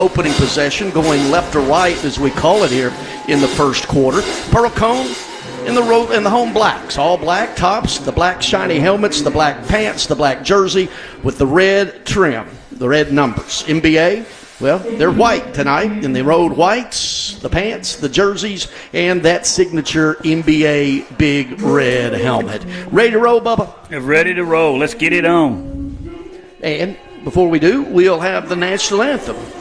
Opening possession, going left or right, as we call it here in the first quarter. Pearl-Cohn in the home blacks, all black tops, the black shiny helmets, the black pants, the black jersey with the red trim, the red numbers. NBA, well, they're white tonight in the road whites, the pants, the jerseys, and that signature NBA big red helmet. Ready to roll, Bubba? Ready to roll. Let's get it on. And before we do, we'll have the national anthem